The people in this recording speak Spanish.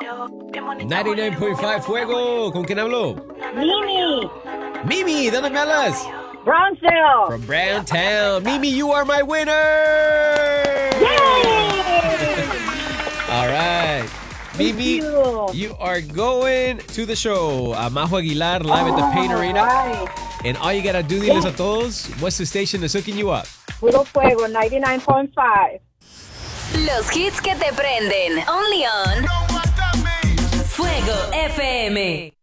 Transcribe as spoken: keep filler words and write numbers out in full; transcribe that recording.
noventa y nueve punto cinco Fuego. ¿Con quién hablo? Mimi. Mimi, ¿de dónde me hablas? Brownsville. From Browntown. Mimi, you are my winner. Yay! All right. Thank Mimi, you. you are going to the show. A Majo Aguilar live at the Pain Arena. Right. And all you got to do, diles a todos, what's the station that's hooking you up? Puro Fuego, ninety-nine point five. Los hits que te prenden. Only on Fuego F M.